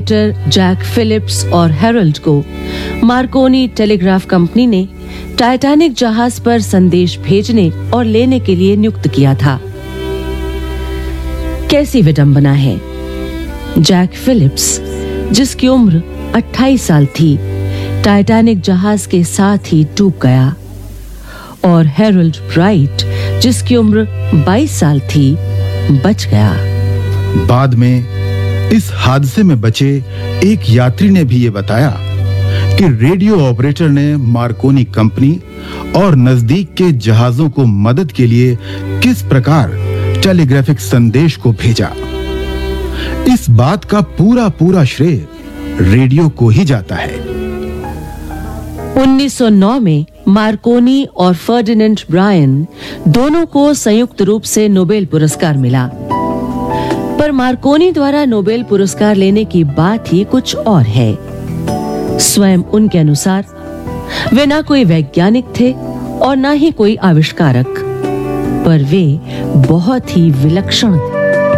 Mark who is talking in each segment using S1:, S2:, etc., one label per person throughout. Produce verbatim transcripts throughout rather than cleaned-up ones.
S1: Operator Jack Philips और Herald को Markovnikov telegraph company ने टाइटैनिक जहाज पर संदेश भेजने और लेने के लिए नियुक्त किया था। कैसी विडंबना है। जैक फिलिप्स, जिसकी उम्र अट्ठाईस साल थी, टाइटैनिक जहाज के साथ ही डूब गया और हेरल्ड ब्राइट, जिसकी उम्र बाईस साल थी, बच गया।
S2: बाद में इस हादसे में बचे एक यात्री ने भी ये बताया कि रेडियो ऑपरेटर ने मार्कोनी कंपनी और नजदीक के जहाजों को मदद के लिए किस प्रकार टेलीग्राफिक संदेश को भेजा। इस बात का पूरा पूरा श्रेय रेडियो को ही जाता है।
S1: उन्नीस सौ नौ में मार्कोनी और फर्डिनेंड ब्रायन दोनों को संयुक्त रूप से नोबेल पुरस्कार मिला, पर मार्कोनी द्वारा नोबेल पुरस्कार लेने की बात ही कुछ और है। स्वयं उनके अनुसार वे ना कोई वैज्ञानिक थे और ना ही कोई आविष्कारक, पर वे बहुत ही विलक्षण थे।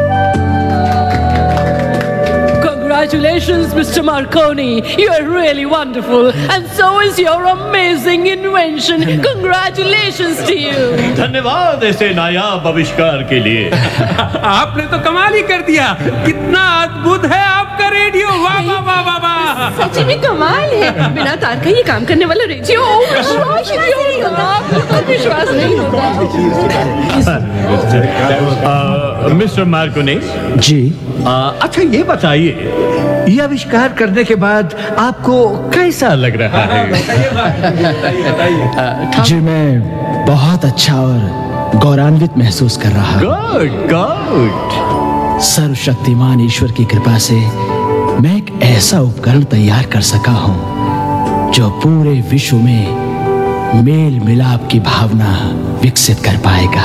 S3: Congratulations, Mister Marconi. You are really wonderful, and so is your amazing invention. Congratulations to you.
S4: धन्यवाद ऐसे नायाब आविष्कार के लिए।
S5: आपने तो कमाल ही कर दिया। कितना अद्भुत है आपका रेडियो। वाह वाह वाह वाह वाह।
S3: सच में कमाल है। बिना तार का ये काम करने वाला रेडियो विश्वास नहीं होता। विश्वास नहीं होता।
S4: मिस्टर मार्कोनी
S6: जी।
S4: अच्छा ये बताइए, ये आविष्कार करने के बाद आपको कैसा लग रहा है?
S6: जी मैं बहुत अच्छा और गौरवान्वित महसूस कर रहा हूँ।
S4: Good good.
S6: सर्वशक्तिमान ईश्वर की कृपा से मैं एक ऐसा उपकरण तैयार कर सका हूँ जो पूरे विश्व में मेल मिलाप की भावना विकसित कर पाएगा।